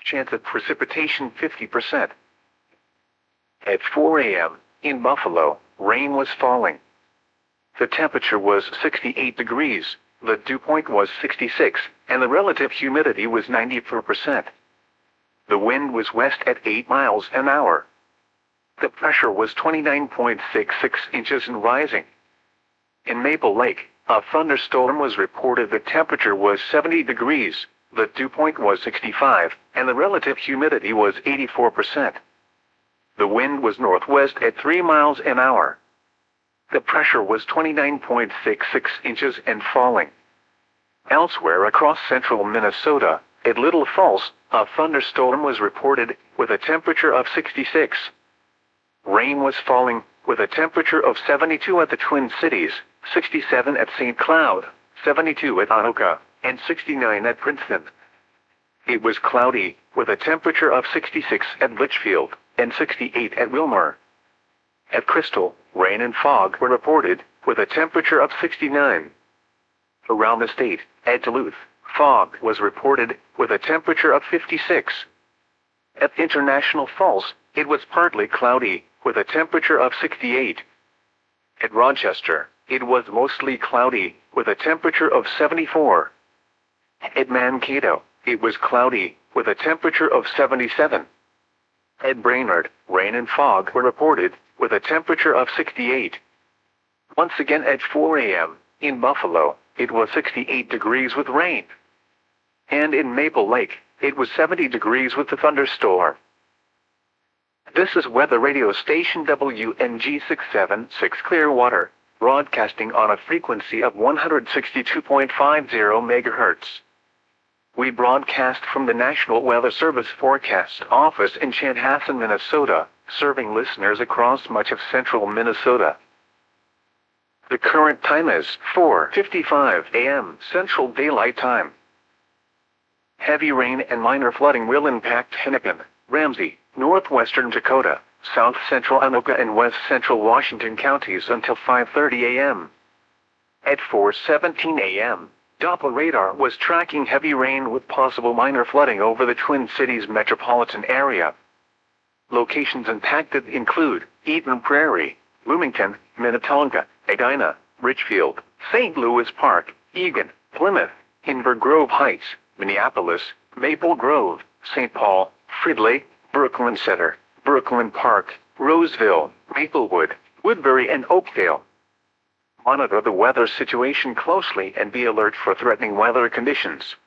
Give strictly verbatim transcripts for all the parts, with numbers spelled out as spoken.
Chance of precipitation fifty percent. At four A M, in Buffalo, rain was falling. The temperature was sixty-eight degrees, the dew point was sixty-six, and the relative humidity was ninety-four percent. The wind was west at eight miles an hour. The pressure was twenty-nine point six six inches and rising. In Maple Lake, a thunderstorm was reported. The temperature was seventy degrees, the dew point was sixty-five, and the relative humidity was eighty-four percent. The wind was northwest at three miles an hour. The pressure was twenty-nine point six six inches and falling. Elsewhere across central Minnesota, at Little Falls, a thunderstorm was reported, with a temperature of sixty-six. Rain was falling, with a temperature of seventy-two at the Twin Cities, sixty-seven at Saint Cloud, seventy-two at Anoka, and sixty-nine at Princeton. It was cloudy, with a temperature of sixty-six at Litchfield, and sixty-eight at Wilmer. At Crystal, rain and fog were reported, with a temperature of sixty-nine. Around the state, at Duluth, fog was reported, with a temperature of fifty-six. At International Falls, it was partly cloudy, with a temperature of sixty-eight. At Rochester, it was mostly cloudy, with a temperature of seventy-four. At Mankato, it was cloudy, with a temperature of seventy-seven. At Brainerd, rain and fog were reported, with a temperature of sixty-eight. Once again at four A M, in Buffalo, it was sixty-eight degrees with rain. And in Maple Lake, it was seventy degrees with the thunderstorm. This is weather radio station W N G six seventy-six Clearwater, broadcasting on a frequency of one hundred sixty-two point five zero megahertz. We broadcast from the National Weather Service Forecast Office in Chanhassen, Minnesota, serving listeners across much of central Minnesota. The current time is four fifty-five A M Central Daylight Time. Heavy rain and minor flooding will impact Hennepin, Ramsey, northwestern Dakota, south central Anoka and west central Washington counties until five thirty A M At four seventeen A M, Doppler radar was tracking heavy rain with possible minor flooding over the Twin Cities metropolitan area. Locations impacted include Eden Prairie, Bloomington, Minnetonka, Edina, Richfield, Saint Louis Park, Eagan, Plymouth, Inver Grove Heights, Minneapolis, Maple Grove, Saint Paul, Fridley, Brooklyn Center, Brooklyn Park, Roseville, Maplewood, Woodbury and Oakdale. Monitor the weather situation closely and be alert for threatening weather conditions.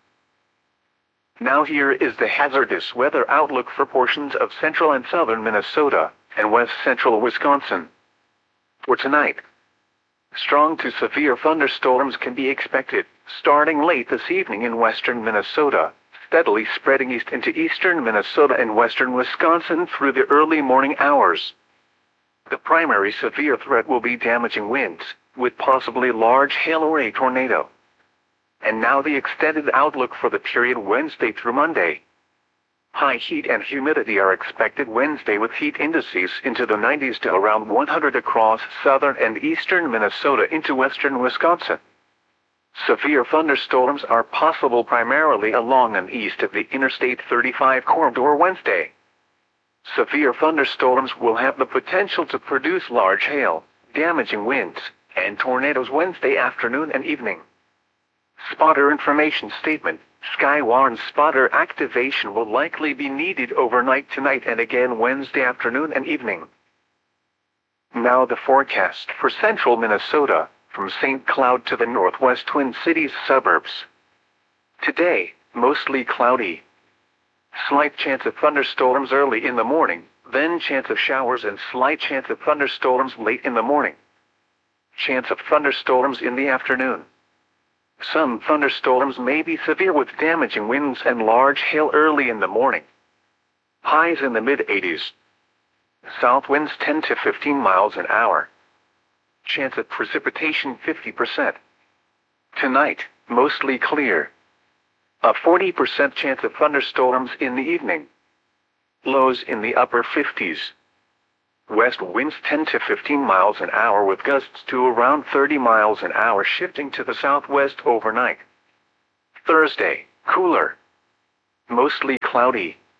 Now here is the hazardous weather outlook for portions of central and southern Minnesota and west central Wisconsin. For tonight, strong to severe thunderstorms can be expected, starting late this evening in western Minnesota, steadily spreading east into eastern Minnesota and western Wisconsin through the early morning hours. The primary severe threat will be damaging winds, with possibly large hail or a tornado. And now the extended outlook for the period Wednesday through Monday. High heat and humidity are expected Wednesday with heat indices into the nineties to around one hundred across southern and eastern Minnesota into western Wisconsin. Severe thunderstorms are possible primarily along and east of the Interstate thirty-five corridor Wednesday. Severe thunderstorms will have the potential to produce large hail, damaging winds, and tornadoes Wednesday afternoon and evening. Spotter information statement. Skywarn spotter activation will likely be needed overnight tonight and again Wednesday afternoon and evening. Now the forecast for central Minnesota, from Saint Cloud to the northwest Twin Cities suburbs. Today, mostly cloudy. Slight chance of thunderstorms early in the morning, then chance of showers and slight chance of thunderstorms late in the morning. Chance of thunderstorms in the afternoon. Some thunderstorms may be severe with damaging winds and large hail early in the morning. Highs in the mid eighties. South winds ten to fifteen miles an hour. Chance of precipitation fifty percent. Tonight, mostly clear. A forty percent chance of thunderstorms in the evening. Lows in the upper fifties. West winds ten to fifteen miles an hour with gusts to around thirty miles an hour shifting to the southwest overnight. Thursday, cooler. Mostly cloudy,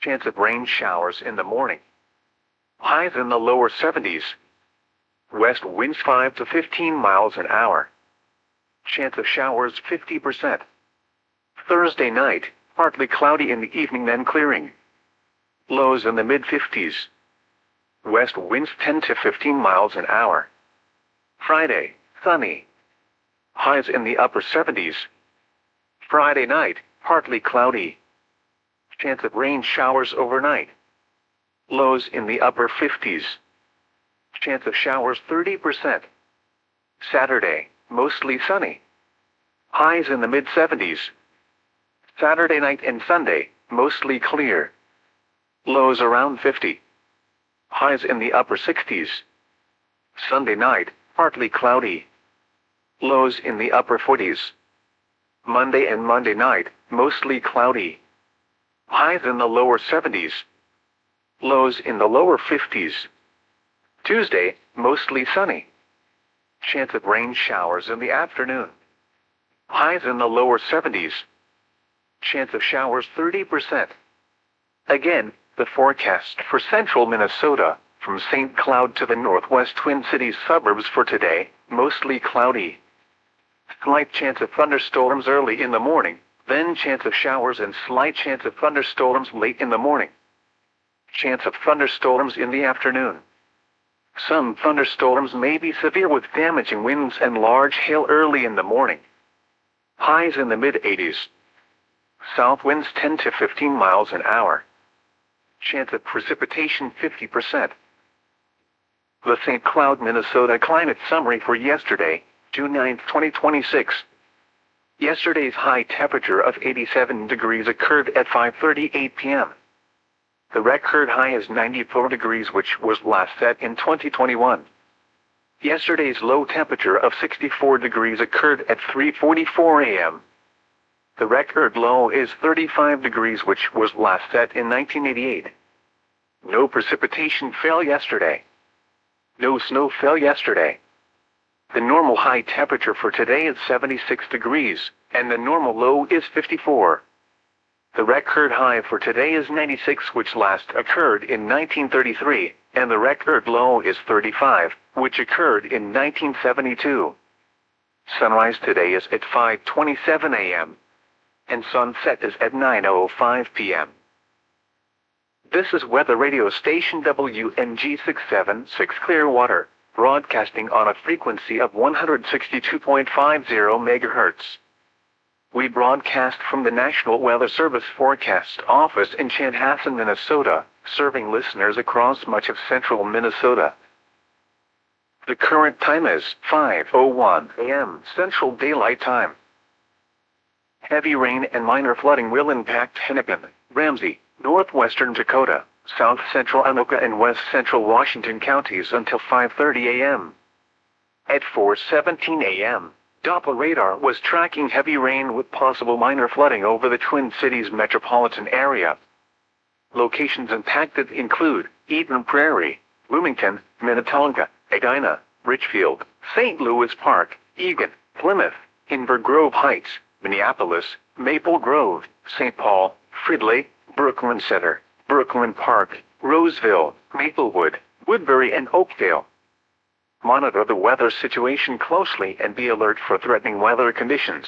Chance of rain showers in the morning. Highs in the lower seventies. West winds five to fifteen miles an hour. Chance of showers fifty percent. Thursday night, partly cloudy in the evening then clearing. Lows in the mid fifties. West winds ten to fifteen miles an hour. Friday, sunny. Highs in the upper seventies. Friday night, partly cloudy. Chance of rain showers overnight. Lows in the upper fifties. Chance of showers thirty percent. Saturday, mostly sunny. Highs in the mid seventies. Saturday night and Sunday, mostly clear. Lows around fifty. Highs in the upper sixties. Sunday night, partly cloudy. Lows in the upper forties. Monday and Monday night, mostly cloudy. Highs in the lower seventies. Lows in the lower fifties. Tuesday, mostly sunny. Chance of rain showers in the afternoon. Highs in the lower seventies. Chance of showers thirty percent. Again, the forecast for central Minnesota, from Saint Cloud to the northwest Twin Cities suburbs for today, mostly cloudy. Slight chance of thunderstorms early in the morning, then chance of showers and slight chance of thunderstorms late in the morning. Chance of thunderstorms in the afternoon. Some thunderstorms may be severe with damaging winds and large hail early in the morning. Highs in the mid eighties. South winds ten to fifteen miles an hour. Chance of precipitation fifty percent. The Saint Cloud, Minnesota climate summary for yesterday, June ninth, twenty twenty-six. Yesterday's high temperature of eighty-seven degrees occurred at five thirty-eight p m The record high is ninety-four degrees, which was last set in twenty twenty-one. Yesterday's low temperature of sixty-four degrees occurred at three forty-four a m The record low is thirty-five degrees, which was last set in nineteen eighty-eight. No precipitation fell yesterday. No snow fell yesterday. The normal high temperature for today is seventy-six degrees, and the normal low is fifty-four. The record high for today is ninety-six, which last occurred in nineteen thirty-three, and the record low is thirty-five, which occurred in nineteen seventy-two. Sunrise today is at five twenty-seven a m and sunset is at nine oh five p m This is weather radio station W N G six seventy-six Clearwater, broadcasting on a frequency of one hundred sixty-two point five zero megahertz. We broadcast from the National Weather Service Forecast Office in Chanhassen, Minnesota, serving listeners across much of central Minnesota. The current time is five oh one a m Central Daylight Time. Heavy rain and minor flooding will impact Hennepin, Ramsey, northwestern Dakota, south central Anoka and west central Washington counties until five thirty a m At four seventeen a m, Doppler radar was tracking heavy rain with possible minor flooding over the Twin Cities metropolitan area. Locations impacted include Eden Prairie, Bloomington, Minnetonka, Edina, Richfield, Saint Louis Park, Eagan, Plymouth, Inver Grove Heights, Minneapolis, Maple Grove, Saint Paul, Fridley, Brooklyn Center, Brooklyn Park, Roseville, Maplewood, Woodbury and Oakdale. Monitor the weather situation closely and be alert for threatening weather conditions.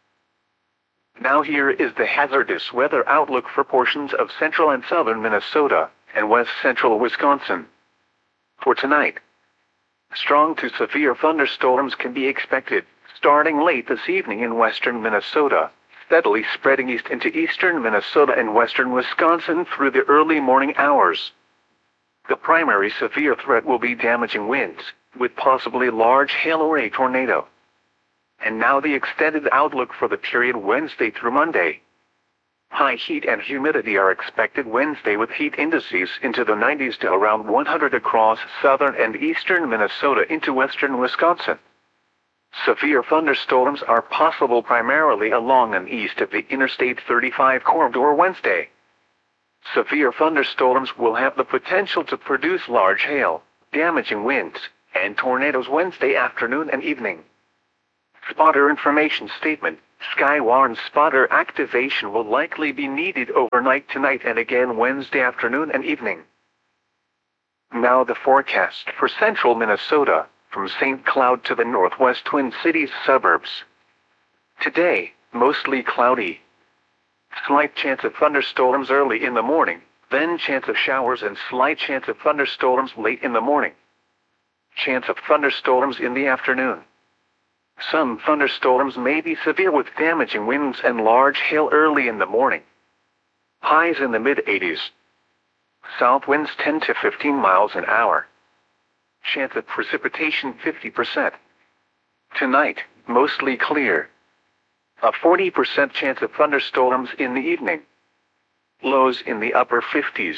Now here is the hazardous weather outlook for portions of central and southern Minnesota and west central Wisconsin. For tonight, strong to severe thunderstorms can be expected, starting late this evening in western Minnesota, steadily spreading east into eastern Minnesota and western Wisconsin through the early morning hours. The primary severe threat will be damaging winds, with possibly large hail or a tornado. And now the extended outlook for the period Wednesday through Monday. High heat and humidity are expected Wednesday, with heat indices into the nineties to around one hundred across southern and eastern Minnesota into western Wisconsin. Severe thunderstorms are possible primarily along and east of the Interstate thirty-five corridor Wednesday. Severe thunderstorms will have the potential to produce large hail, damaging winds, and tornadoes Wednesday afternoon and evening. Spotter information statement. Skywarn spotter activation will likely be needed overnight tonight and again Wednesday afternoon and evening. Now the forecast for central Minnesota, from Saint Cloud to the northwest Twin Cities suburbs. Today, mostly cloudy. Slight chance of thunderstorms early in the morning, then chance of showers and slight chance of thunderstorms late in the morning. Chance of thunderstorms in the afternoon. Some thunderstorms may be severe with damaging winds and large hail early in the morning. Highs in the mid eighties. South winds ten to fifteen miles an hour. Chance of precipitation fifty percent. Tonight, mostly clear. A forty percent chance of thunderstorms in the evening. Lows in the upper fifties.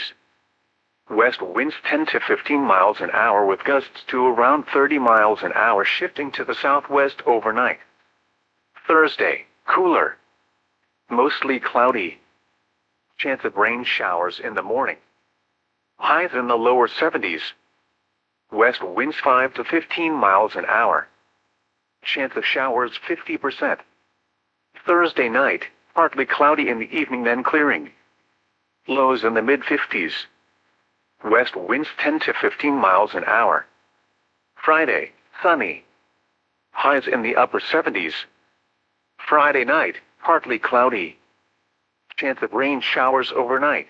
West winds ten to fifteen miles an hour with gusts to around thirty miles an hour shifting to the southwest overnight. Thursday, cooler. Mostly cloudy. Chance of rain showers in the morning. Highs in the lower seventies. West winds five to fifteen miles an hour. Chance of showers fifty percent. Thursday night, partly cloudy in the evening then clearing. Lows in the mid fifties. West winds ten to fifteen miles an hour. Friday, sunny. Highs in the upper seventies. Friday night, partly cloudy. Chance of rain showers overnight.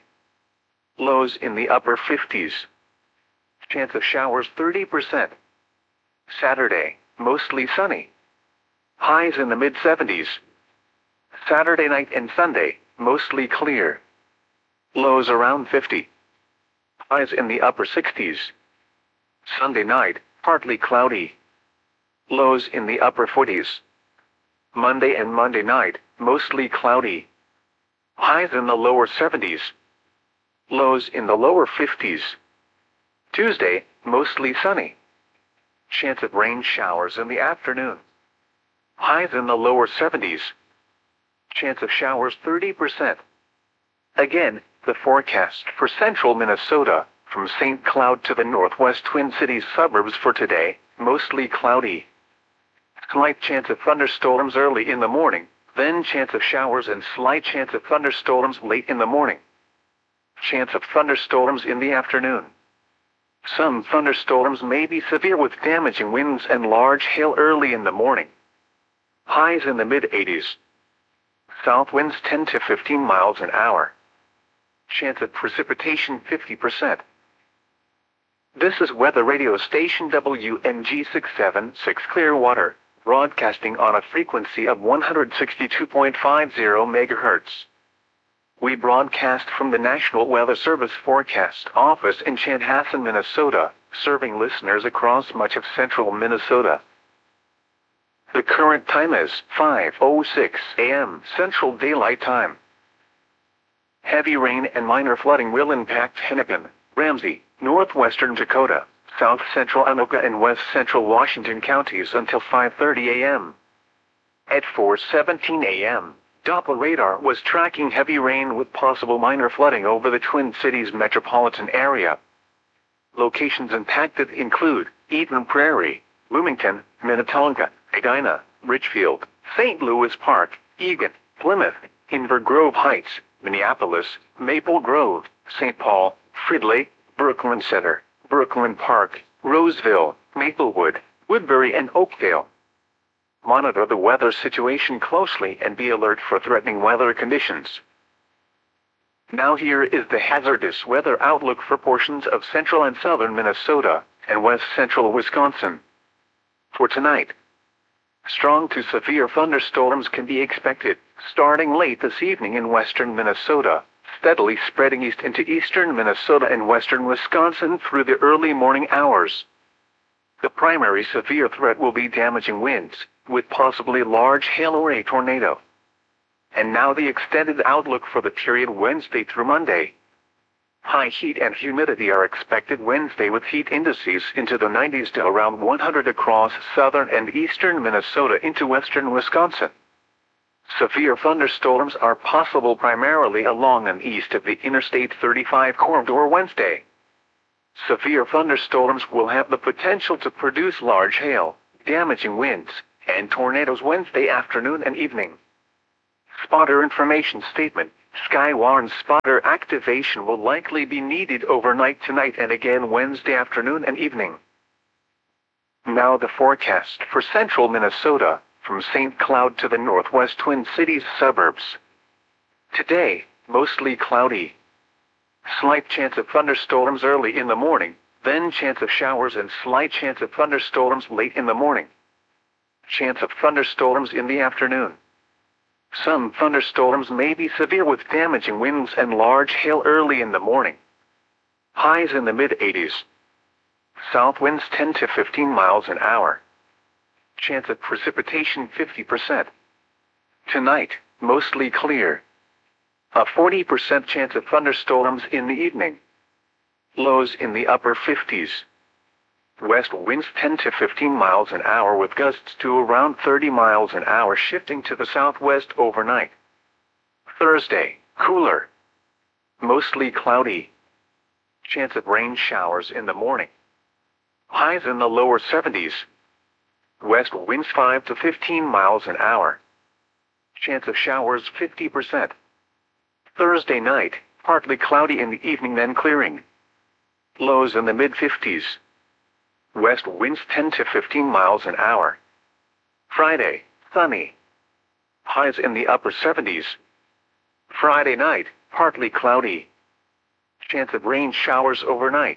Lows in the upper fifties. Chance of showers thirty percent. Saturday, mostly sunny. Highs in the mid seventies. Saturday night and Sunday, mostly clear. Lows around fifty. Highs in the upper sixties. Sunday night, partly cloudy. Lows in the upper forties. Monday and Monday night, mostly cloudy. Highs in the lower seventies. Lows in the lower fifties. Tuesday, mostly sunny. Chance of rain showers in the afternoon. Highs in the lower seventies. Chance of showers thirty percent. Again, the forecast for central Minnesota, from Saint Cloud to the northwest Twin Cities suburbs for today, mostly cloudy. Slight chance of thunderstorms early in the morning, then chance of showers and slight chance of thunderstorms late in the morning. Chance of thunderstorms in the afternoon. Some thunderstorms may be severe with damaging winds and large hail early in the morning. Highs in the mid eighties. South winds ten to fifteen miles an hour. Chance of precipitation fifty percent. This is weather radio station W N G six seven six Clearwater, broadcasting on a frequency of one hundred sixty-two point five zero megahertz. We broadcast from the National Weather Service Forecast Office in Chanhassen, Minnesota, serving listeners across much of central Minnesota. The current time is five oh six a m Central Daylight Time. Heavy rain and minor flooding will impact Hennepin, Ramsey, northwestern Dakota, south central Anoka and west central Washington counties until five thirty a m At four seventeen a m, Doppler radar was tracking heavy rain with possible minor flooding over the Twin Cities metropolitan area. Locations impacted include Eden Prairie, Bloomington, Minnetonka, Edina, Richfield, Saint Louis Park, Eagan, Plymouth, Inver Grove Heights, Minneapolis, Maple Grove, Saint Paul, Fridley, Brooklyn Center, Brooklyn Park, Roseville, Maplewood, Woodbury and Oakdale. Monitor the weather situation closely and be alert for threatening weather conditions. Now here is the hazardous weather outlook for portions of central and southern Minnesota and west central Wisconsin. For tonight, strong to severe thunderstorms can be expected, starting late this evening in western Minnesota, steadily spreading east into eastern Minnesota and western Wisconsin through the early morning hours. The primary severe threat will be damaging winds, with possibly large hail or a tornado. And now the extended outlook for the period Wednesday through Monday. High heat and humidity are expected Wednesday with heat indices into the nineties to around one hundred across southern and eastern Minnesota into western Wisconsin. Severe thunderstorms are possible primarily along and east of the Interstate thirty-five corridor Wednesday. Severe thunderstorms will have the potential to produce large hail, damaging winds, and tornadoes Wednesday afternoon and evening. Spotter information statement. Skywarn spotter activation will likely be needed overnight tonight and again Wednesday afternoon and evening. Now the forecast for central Minnesota, from Saint Cloud to the northwest Twin Cities suburbs. Today, mostly cloudy. Slight chance of thunderstorms early in the morning, then chance of showers and slight chance of thunderstorms late in the morning. Chance of thunderstorms in the afternoon. Some thunderstorms may be severe with damaging winds and large hail early in the morning. Highs in the mid eighties. South winds ten to fifteen miles an hour. Chance of precipitation fifty percent. Tonight, mostly clear. A forty percent chance of thunderstorms in the evening. Lows in the upper fifties. West winds ten to fifteen miles an hour with gusts to around thirty miles an hour shifting to the southwest overnight. Thursday, cooler. Mostly cloudy. Chance of rain showers in the morning. Highs in the lower seventies. West winds five to fifteen miles an hour. Chance of showers fifty percent. Thursday night, partly cloudy in the evening then clearing. Lows in the mid fifties. West winds ten to fifteen miles an hour. Friday, sunny. Highs in the upper seventies. Friday night, partly cloudy. Chance of rain showers overnight.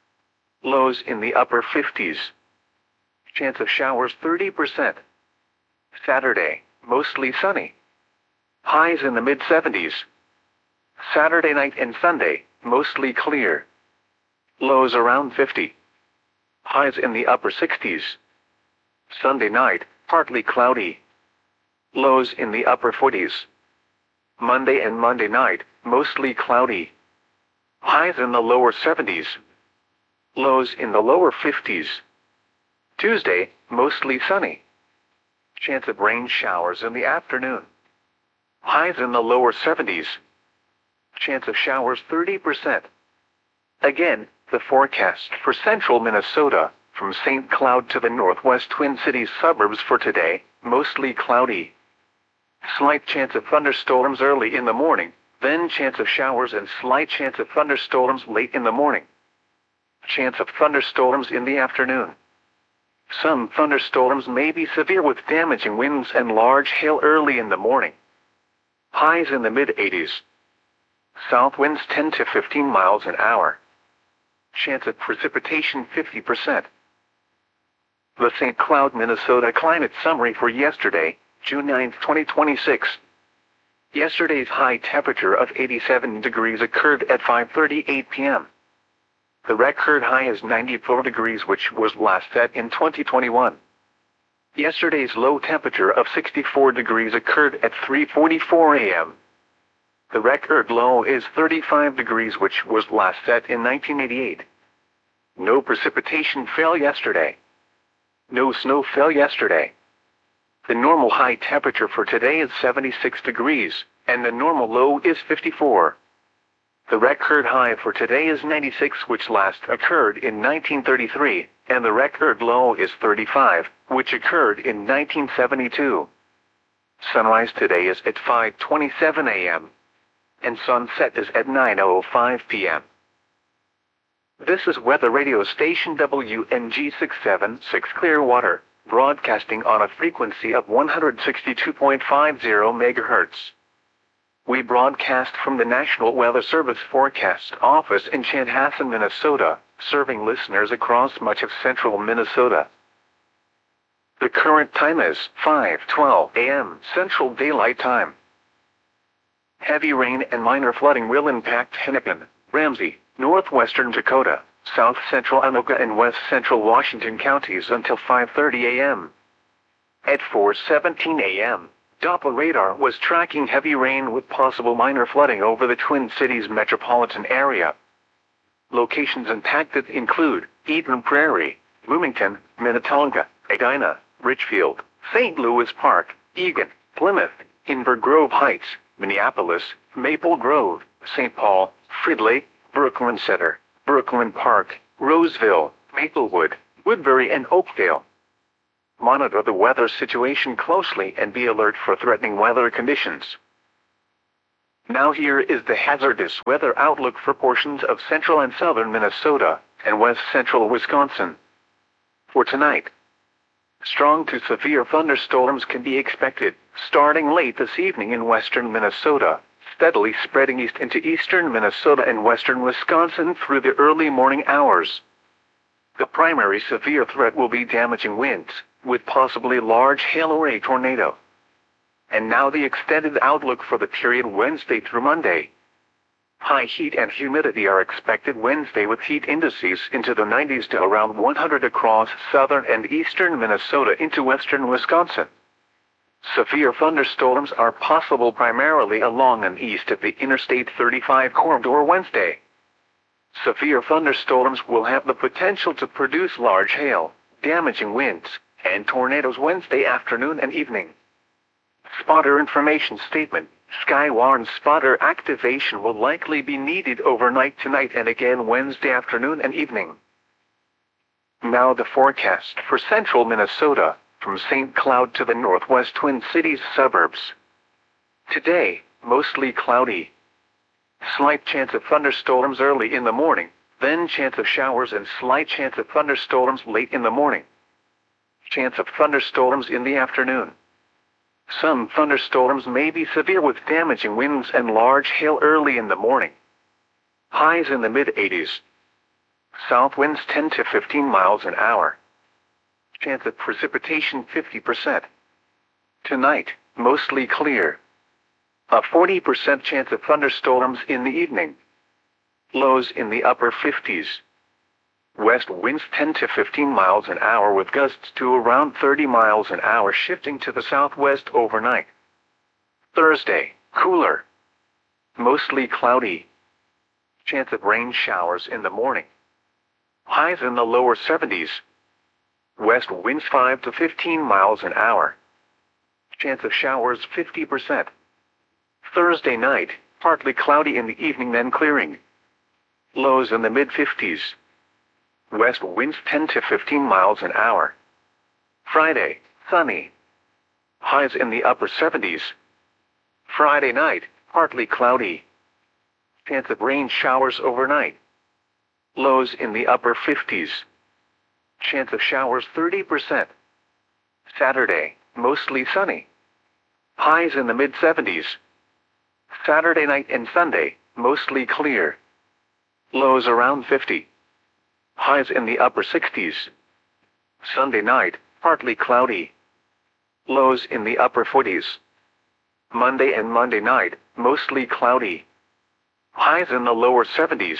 Lows in the upper fifties. Chance of showers thirty percent. Saturday, mostly sunny. Highs in the mid seventies. Saturday night and Sunday, mostly clear. Lows around fifty. Highs in the upper sixties. Sunday night, partly cloudy. Lows in the upper forties. Monday and Monday night, mostly cloudy. Highs in the lower seventies. Lows in the lower fifties. Tuesday, mostly sunny. Chance of rain showers in the afternoon. Highs in the lower seventies. Chance of showers thirty percent. Again, the forecast for central Minnesota, from Saint Cloud to the northwest Twin Cities suburbs for today, mostly cloudy. Slight chance of thunderstorms early in the morning, then chance of showers and slight chance of thunderstorms late in the morning. Chance of thunderstorms in the afternoon. Some thunderstorms may be severe with damaging winds and large hail early in the morning. Highs in the mid eighties. South winds ten to fifteen miles an hour. Chance of precipitation fifty percent. The Saint Cloud, Minnesota climate summary for yesterday, June ninth, twenty twenty-six. Yesterday's high temperature of eighty-seven degrees occurred at five thirty-eight p m The record high is ninety-four degrees, which was last set in twenty twenty-one. Yesterday's low temperature of sixty-four degrees occurred at three forty-four a m The record low is thirty-five degrees, which was last set in nineteen eighty-eight. No precipitation fell yesterday. No snow fell yesterday. The normal high temperature for today is seventy-six degrees, and the normal low is fifty-four. The record high for today is ninety-six, which last occurred in nineteen thirty-three, and the record low is thirty-five, which occurred in nineteen seventy-two. Sunrise today is at five twenty-seven a m and sunset is at nine oh five p m This is weather radio station W N G six seventy-six Clearwater, broadcasting on a frequency of one hundred sixty-two point five zero megahertz. We broadcast from the National Weather Service Forecast Office in Chanhassen, Minnesota, serving listeners across much of central Minnesota. The current time is five twelve a m Central Daylight Time. Heavy rain and minor flooding will impact Hennepin, Ramsey, northwestern Dakota, south central Anoka and west central Washington counties until five thirty a m At four seventeen a m, Doppler radar was tracking heavy rain with possible minor flooding over the Twin Cities metropolitan area. Locations impacted include Eden Prairie, Bloomington, Minnetonka, Edina, Richfield, Saint Louis Park, Eagan, Plymouth, Inver Grove Heights, Minneapolis, Maple Grove, Saint Paul, Fridley, Brooklyn Center, Brooklyn Park, Roseville, Maplewood, Woodbury and Oakdale. Monitor the weather situation closely and be alert for threatening weather conditions. Now here is the hazardous weather outlook for portions of central and southern Minnesota and west central Wisconsin. For tonight, strong to severe thunderstorms can be expected, starting late this evening in western Minnesota, steadily spreading east into eastern Minnesota and western Wisconsin through the early morning hours. The primary severe threat will be damaging winds, with possibly large hail or a tornado. And now the extended outlook for the period Wednesday through Monday. High heat and humidity are expected Wednesday with heat indices into the nineties to around one hundred across southern and eastern Minnesota into western Wisconsin. Severe thunderstorms are possible primarily along and east of the Interstate thirty-five corridor Wednesday. Severe thunderstorms will have the potential to produce large hail, damaging winds, and tornadoes Wednesday afternoon and evening. Spotter information statement. Skywarn spotter activation will likely be needed overnight tonight and again Wednesday afternoon and evening. Now the forecast for central Minnesota, from Saint Cloud to the northwest Twin Cities suburbs. Today, mostly cloudy. Slight chance of thunderstorms early in the morning, then chance of showers and slight chance of thunderstorms late in the morning. Chance of thunderstorms in the afternoon. Some thunderstorms may be severe with damaging winds and large hail early in the morning. Highs in the mid eighties. South winds ten to fifteen miles an hour. Chance of precipitation fifty percent. Tonight, mostly clear. A forty percent chance of thunderstorms in the evening. Lows in the upper fifties. West winds ten to fifteen miles an hour with gusts to around thirty miles an hour shifting to the southwest overnight. Thursday, cooler. Mostly cloudy. Chance of rain showers in the morning. Highs in the lower seventies. West winds five to fifteen miles an hour. Chance of showers fifty percent. Thursday night, partly cloudy in the evening then clearing. Lows in the mid fifties. West winds ten to fifteen miles an hour. Friday, sunny. Highs in the upper seventies. Friday night, partly cloudy. Chance of rain showers overnight. Lows in the upper fifties. Chance of showers thirty percent. Saturday, mostly sunny. Highs in the mid seventies. Saturday night and Sunday, mostly clear. Lows around fifty. Highs in the upper sixties. Sunday night, partly cloudy. Lows in the upper forties. Monday and Monday night, mostly cloudy. Highs in the lower seventies.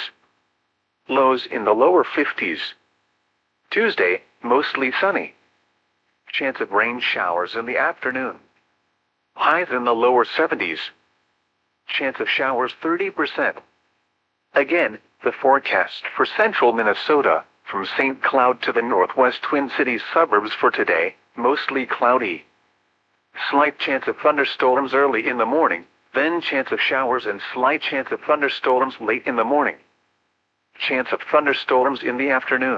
Lows in the lower fifties. Tuesday, mostly sunny. Chance of rain showers in the afternoon. Highs in the lower seventies. Chance of showers thirty percent. Again, the forecast for central Minnesota, from Saint Cloud to the northwest Twin Cities suburbs for today, mostly cloudy. Slight chance of thunderstorms early in the morning, then chance of showers and slight chance of thunderstorms late in the morning. Chance of thunderstorms in the afternoon.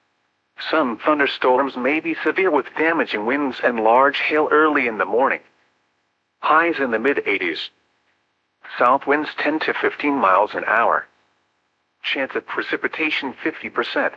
Some thunderstorms may be severe with damaging winds and large hail early in the morning. Highs in the mid eighties. South winds ten to fifteen miles an hour. Chance of precipitation fifty percent.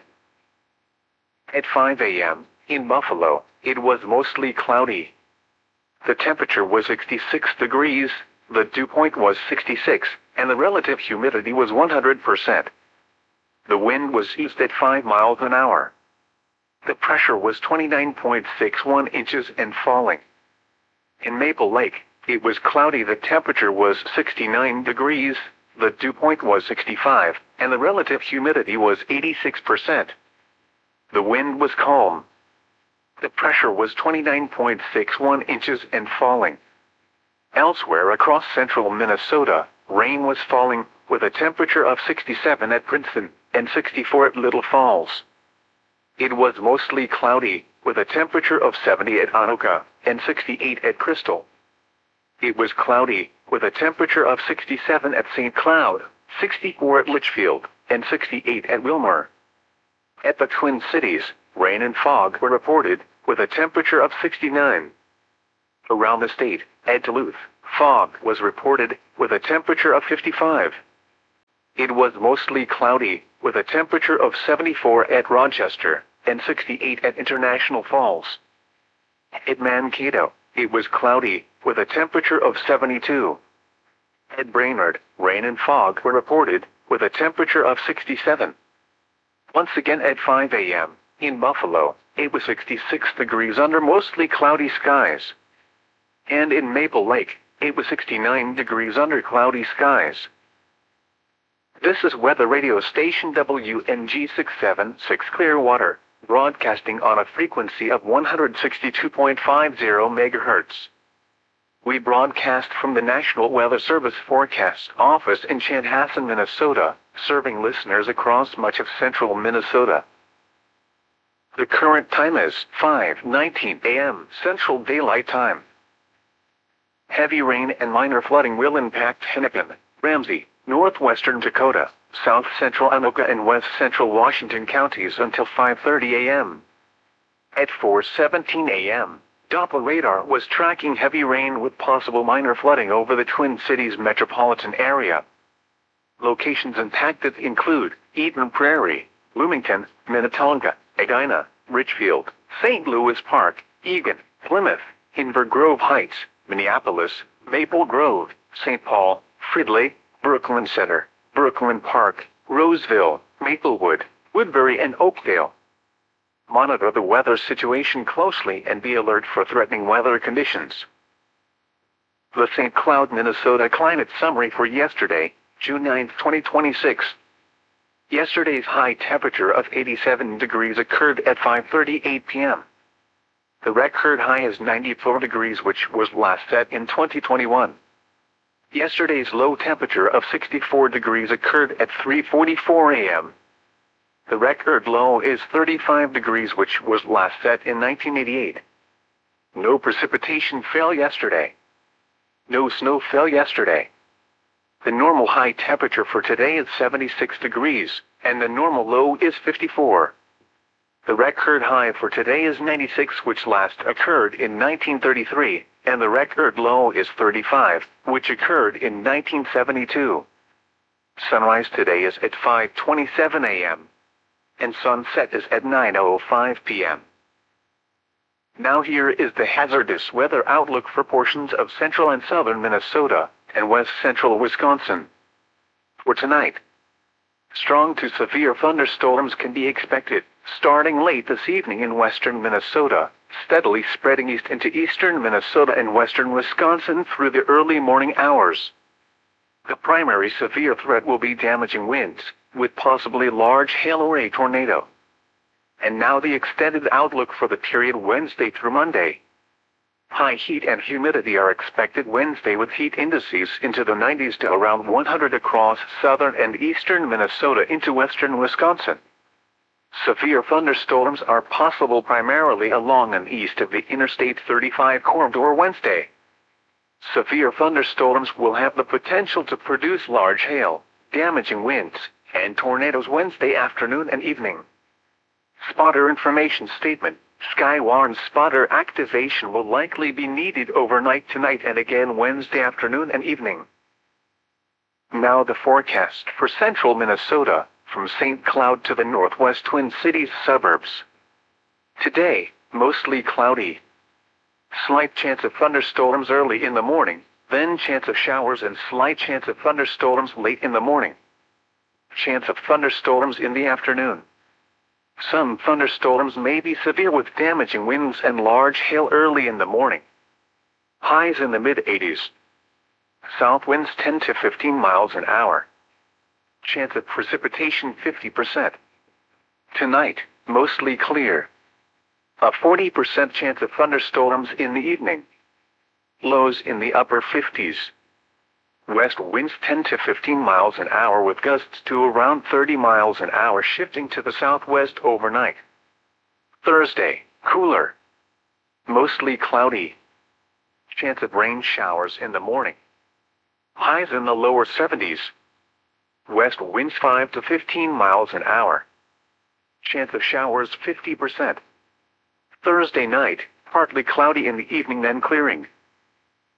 At five a m, in Buffalo, it was mostly cloudy. The temperature was sixty-six degrees, the dew point was sixty-six, and the relative humidity was one hundred percent. The wind was east at five miles an hour. The pressure was twenty-nine point six one inches and falling. In Maple Lake, it was cloudy. The temperature was sixty-nine degrees, the dew point was sixty-five, and the relative humidity was eighty-six percent. The wind was calm. The pressure was twenty-nine point six one inches and falling. Elsewhere across central Minnesota, rain was falling, with a temperature of sixty-seven at Princeton and sixty-four at Little Falls. It was mostly cloudy, with a temperature of seventy at Anoka and sixty-eight at Crystal. It was cloudy, with a temperature of sixty-seven at Saint Cloud, sixty-four at Litchfield, and sixty-eight at Wilmer. At the Twin Cities, rain and fog were reported, with a temperature of sixty-nine. Around the state, at Duluth, Fog was reported, with a temperature of fifty-five. It was mostly cloudy, with a temperature of seventy-four at Rochester, and sixty-eight at International Falls. At Mankato, it was cloudy, with a temperature of seventy-two. At Brainerd, rain and fog were reported, with a temperature of sixty-seven. Once again at five A M, in Buffalo, it was sixty-six degrees under mostly cloudy skies. And in Maple Lake, it was sixty-nine degrees under cloudy skies. This is weather radio station W N G six seven six Clearwater, broadcasting on a frequency of one hundred sixty-two point five zero megahertz. We broadcast from the National Weather Service Forecast Office in Chanhassen, Minnesota, serving listeners across much of central Minnesota. The current time is five nineteen A M Central Daylight Time. Heavy rain and minor flooding will impact Hennepin, Ramsey, northwestern Dakota, south central Anoka and west central Washington counties until five thirty A M At four seventeen A M, Doppler radar was tracking heavy rain with possible minor flooding over the Twin Cities metropolitan area. Locations impacted include Eden Prairie, Bloomington, Minnetonka, Edina, Richfield, Saint Louis Park, Eagan, Plymouth, Inver Grove Heights, Minneapolis, Maple Grove, Saint Paul, Fridley, Brooklyn Center, Brooklyn Park, Roseville, Maplewood, Woodbury and Oakdale. Monitor the weather situation closely and be alert for threatening weather conditions. The Saint Cloud, Minnesota climate summary for yesterday, June ninth, twenty twenty-six. Yesterday's high temperature of eighty-seven degrees occurred at five thirty-eight P M The record high is ninety-four degrees, which was last set in twenty twenty-one. Yesterday's low temperature of sixty-four degrees occurred at three forty-four A M The record low is thirty-five degrees, which was last set in nineteen eighty-eight. No precipitation fell yesterday. No snow fell yesterday. The normal high temperature for today is seventy-six degrees, and the normal low is fifty-four. The record high for today is ninety-six, which last occurred in nineteen thirty-three, and the record low is thirty-five, which occurred in nineteen seventy-two. Sunrise today is at five twenty-seven A M and sunset is at nine oh five P M Now here is the hazardous weather outlook for portions of central and southern Minnesota and west central Wisconsin. For tonight, strong to severe thunderstorms can be expected, starting late this evening in western Minnesota, steadily spreading east into eastern Minnesota and western Wisconsin through the early morning hours. The primary severe threat will be damaging winds, with possibly large hail or a tornado. And now the extended outlook for the period Wednesday through Monday. High heat and humidity are expected Wednesday, with heat indices into the nineties to around one hundred across southern and eastern Minnesota into western Wisconsin. Severe thunderstorms are possible primarily along and east of the Interstate thirty-five corridor Wednesday. Severe thunderstorms will have the potential to produce large hail, damaging winds, and tornadoes Wednesday afternoon and evening. Spotter information statement. Skywarn spotter activation will likely be needed overnight tonight and again Wednesday afternoon and evening. Now the forecast for central Minnesota, from Saint Cloud to the northwest Twin Cities suburbs. Today, mostly cloudy. Slight chance of thunderstorms early in the morning, then chance of showers and slight chance of thunderstorms late in the morning. Chance of thunderstorms in the afternoon. Some thunderstorms may be severe with damaging winds and large hail early in the morning. Highs in the mid eighties. South winds ten to fifteen miles an hour. Chance of precipitation fifty percent. Tonight, mostly clear. A forty percent chance of thunderstorms in the evening. Lows in the upper fifties. West winds ten to fifteen miles an hour with gusts to around thirty miles an hour, shifting to the southwest overnight. Thursday, cooler. Mostly cloudy. Chance of rain showers in the morning. Highs in the lower seventies. West winds five to fifteen miles an hour. Chance of showers fifty percent. Thursday night, partly cloudy in the evening, then clearing.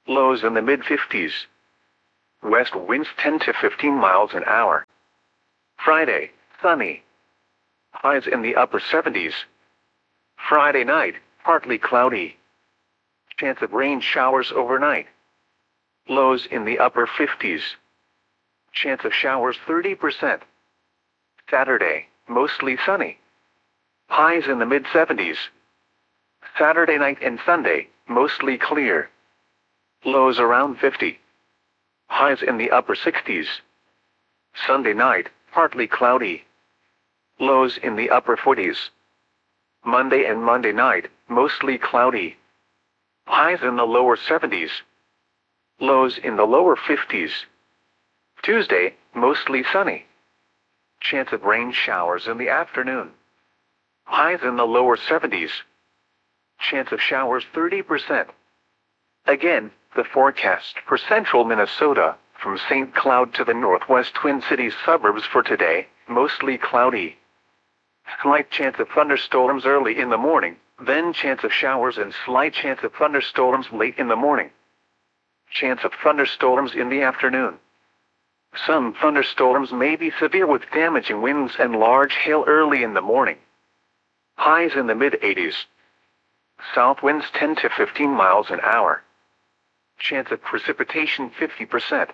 Lows in the mid fifties. West winds ten to fifteen miles an hour. Friday, sunny. Highs in the upper seventies. Friday night, partly cloudy. Chance of rain showers overnight. Lows in the upper fifties. Chance of showers thirty percent. Saturday, mostly sunny. Highs in the mid seventies. Saturday night and Sunday, mostly clear. Lows around fifty. Highs in the upper sixties. Sunday night, partly cloudy. Lows in the upper forties. Monday and Monday night, mostly cloudy. Highs in the lower seventies. Lows in the lower fifties. Tuesday, mostly sunny. Chance of rain showers in the afternoon. Highs in the lower seventies. Chance of showers thirty percent. Again, the forecast for central Minnesota, from Saint Cloud to the northwest Twin Cities suburbs for today, mostly cloudy. Slight chance of thunderstorms early in the morning, then chance of showers and slight chance of thunderstorms late in the morning. Chance of thunderstorms in the afternoon. Some thunderstorms may be severe with damaging winds and large hail early in the morning. Highs in the mid eighties. South winds ten to fifteen miles an hour. Chance of precipitation fifty percent.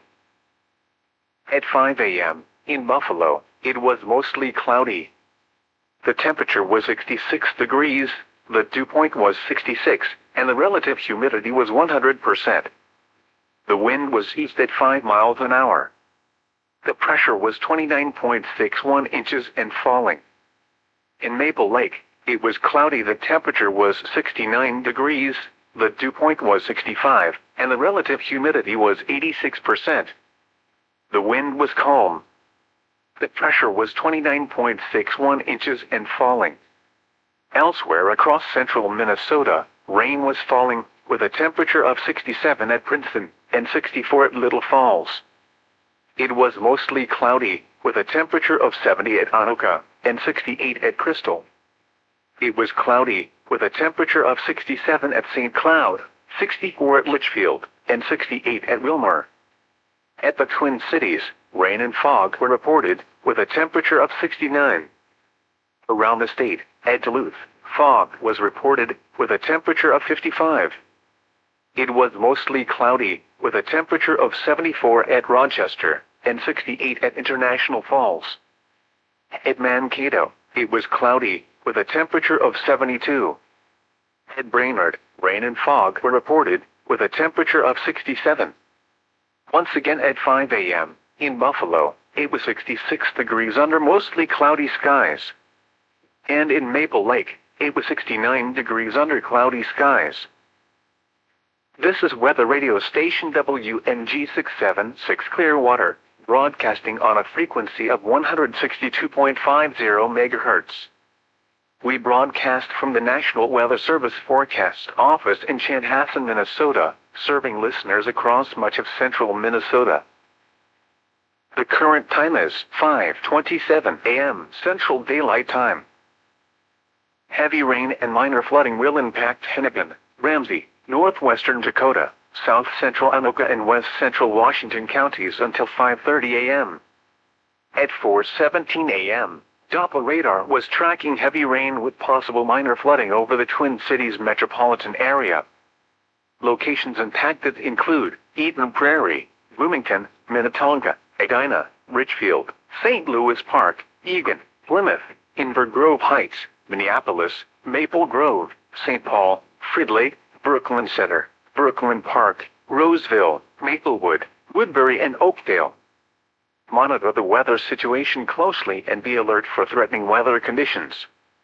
At five a m, in Buffalo, it was mostly cloudy. The temperature was sixty-six degrees, the dew point was sixty-six, and the relative humidity was one hundred percent. The wind was east at five miles an hour. The pressure was twenty-nine point six one inches and falling. In Maple Lake, it was cloudy. The temperature was sixty-nine degrees, the dew point was sixty-five, and the relative humidity was eighty-six percent. The wind was calm. The pressure was twenty-nine point six one inches and falling. Elsewhere across central Minnesota, rain was falling, with a temperature of sixty-seven at Princeton and sixty-four at Little Falls. It was mostly cloudy, with a temperature of seventy at Anoka and sixty-eight at Crystal. It was cloudy, with a temperature of sixty-seven at Saint Cloud, sixty-four at Litchfield, and sixty-eight at Wilmer. At the Twin Cities, rain and fog were reported, with a temperature of sixty-nine. Around the state, at Duluth, fog was reported, with a temperature of fifty-five. It was mostly cloudy, with a temperature of seventy-four at Rochester, and sixty-eight at International Falls. At Mankato, it was cloudy, with a temperature of seventy-two. At Brainerd, rain and fog were reported, with a temperature of sixty-seven. Once again at five a m, in Buffalo, it was sixty-six degrees under mostly cloudy skies. And in Maple Lake, it was sixty-nine degrees under cloudy skies. This is weather radio station W N G six seventy-six Clearwater, broadcasting on a frequency of one hundred sixty-two point five zero megahertz. We broadcast from the National Weather Service Forecast Office in Chanhassen, Minnesota, serving listeners across much of central Minnesota. The current time is five twenty-seven a m Central Daylight Time. Heavy rain and minor flooding will impact Hennepin, Ramsey, northwestern Dakota, south central Anoka and west central Washington counties until five thirty a m At four seventeen a m, Doppler radar was tracking heavy rain with possible minor flooding over the Twin Cities metropolitan area. Locations impacted include Eden Prairie, Bloomington, Minnetonka, Edina, Richfield, Saint Louis Park, Eagan, Plymouth, Inver Grove Heights, Minneapolis, Maple Grove, Saint Paul, Fridley, Brooklyn Center, Brooklyn Park, Roseville, Maplewood, Woodbury and Oakdale. Monitor the weather situation closely and be alert for threatening weather conditions.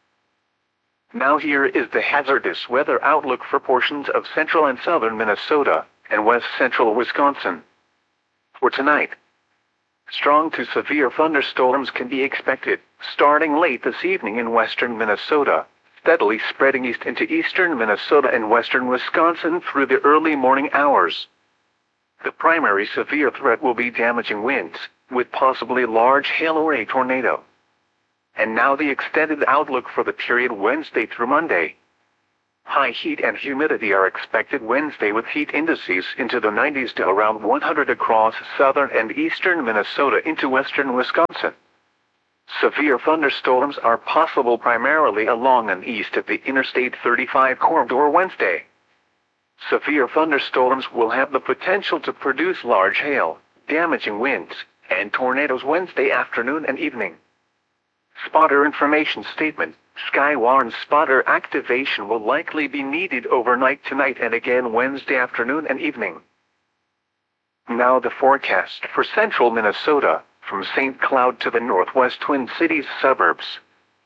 Now here is the hazardous weather outlook for portions of central and southern Minnesota and west central Wisconsin. For tonight, strong to severe thunderstorms can be expected, starting late this evening in western Minnesota, steadily spreading east into eastern Minnesota and western Wisconsin through the early morning hours. The primary severe threat will be damaging winds, with possibly large hail or a tornado. And now the extended outlook for the period Wednesday through Monday. High heat and humidity are expected Wednesday with heat indices into the nineties to around one hundred across southern and eastern Minnesota into western Wisconsin. Severe thunderstorms are possible primarily along and east of the Interstate thirty-five corridor Wednesday. Severe thunderstorms will have the potential to produce large hail, damaging winds, and tornadoes Wednesday afternoon and evening. Spotter information statement. Skywarn spotter activation will likely be needed overnight tonight and again Wednesday afternoon and evening. Now the forecast for central Minnesota, from Saint Cloud to the northwest Twin Cities suburbs.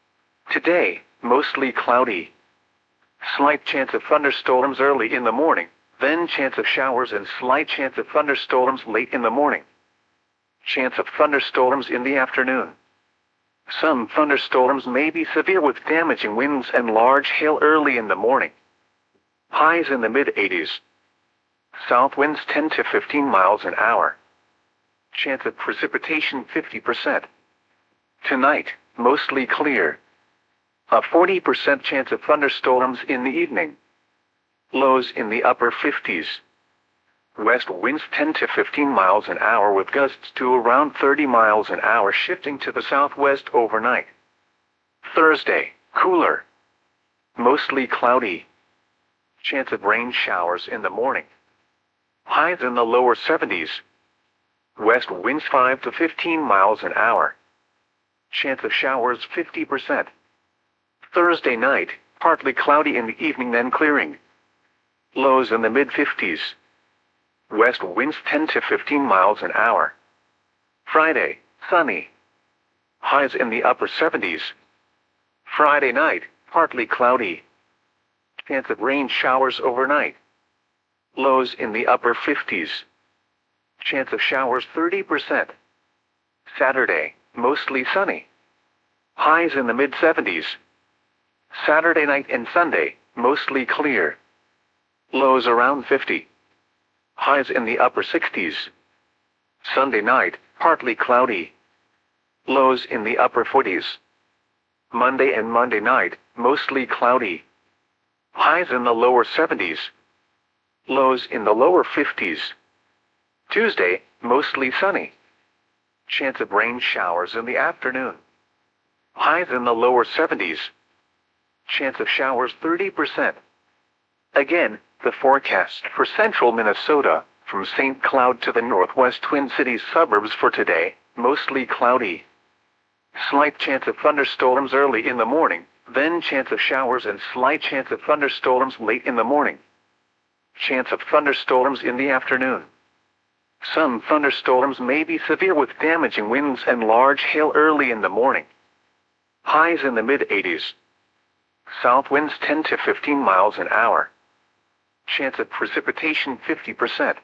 Today, mostly cloudy. Slight chance of thunderstorms early in the morning, then chance of showers and slight chance of thunderstorms late in the morning. Chance of thunderstorms in the afternoon. Some thunderstorms may be severe with damaging winds and large hail early in the morning. Highs in the mid eighties. South winds ten to fifteen miles an hour. Chance of precipitation fifty percent. Tonight, mostly clear. A forty percent chance of thunderstorms in the evening. Lows in the upper fifties. West winds ten to fifteen miles an hour with gusts to around thirty miles an hour shifting to the southwest overnight. Thursday, cooler. Mostly cloudy. Chance of rain showers in the morning. Highs in the lower seventies. West winds five to fifteen miles an hour. Chance of showers fifty percent. Thursday night, partly cloudy in the evening then clearing. Lows in the mid fifties. West winds ten to fifteen miles an hour. Friday, sunny. Highs in the upper seventies. Friday night, partly cloudy. Chance of rain showers overnight. Lows in the upper fifties. Chance of showers thirty percent. Saturday, mostly sunny. Highs in the mid seventies. Saturday night and Sunday, mostly clear. Lows around fifty. Highs in the upper sixties. Sunday night, partly cloudy. Lows in the upper forties. Monday and Monday night, mostly cloudy. Highs in the lower seventies. Lows in the lower fifties. Tuesday, mostly sunny. Chance of rain showers in the afternoon. Highs in the lower seventies. Chance of showers thirty percent. Again, the forecast for central Minnesota, from Saint Cloud to the northwest Twin Cities suburbs for today, mostly cloudy. Slight chance of thunderstorms early in the morning, then chance of showers and slight chance of thunderstorms late in the morning. Chance of thunderstorms in the afternoon. Some thunderstorms may be severe with damaging winds and large hail early in the morning. Highs in the mid eighties. South winds ten to fifteen miles an hour. Chance of precipitation fifty percent.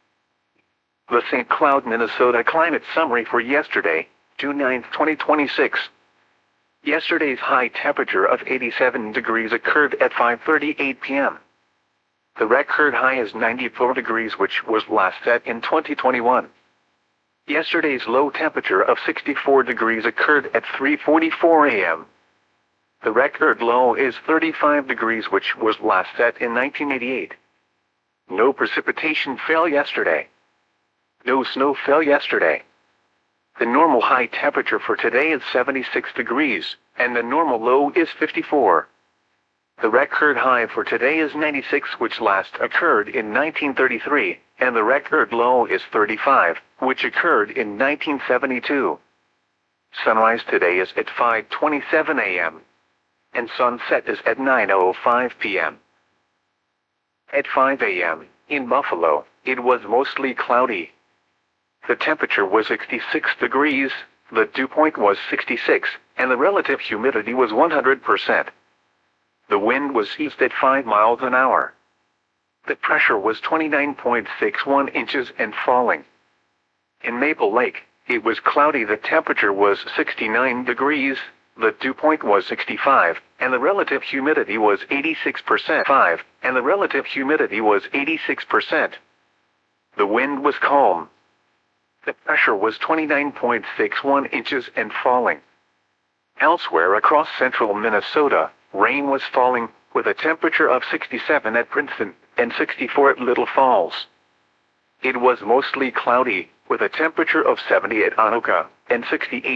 The Saint Cloud, Minnesota climate summary for yesterday, June ninth, twenty twenty-six. Yesterday's high temperature of eighty-seven degrees occurred at five thirty-eight p m The record high is ninety-four degrees, which was last set in twenty twenty-one. Yesterday's low temperature of sixty-four degrees occurred at three forty-four a m The record low is thirty-five degrees, which was last set in nineteen eighty-eight. No precipitation fell yesterday. No snow fell yesterday. The normal high temperature for today is seventy-six degrees, and the normal low is fifty-four. The record high for today is ninety-six, which last occurred in nineteen thirty-three, and the record low is thirty-five, which occurred in nineteen seventy-two. Sunrise today is at five twenty-seven a m and sunset is at nine oh five p m At five a m, in Buffalo, it was mostly cloudy. The temperature was sixty-six degrees, the dew point was sixty-six, and the relative humidity was one hundred percent. The wind was east at five miles an hour. The pressure was twenty-nine point six one inches and falling. In Maple Lake, it was cloudy. The temperature was sixty-nine degrees, the dew point was sixty-five, and the relative humidity was eighty-six percent. five, and the relative humidity was eighty-six percent. The wind was calm. The pressure was twenty-nine point six one inches and falling. Elsewhere across central Minnesota, rain was falling, with a temperature of sixty-seven at Princeton and sixty-four at Little Falls. It was mostly cloudy, with a temperature of seventy at Anoka and sixty-eight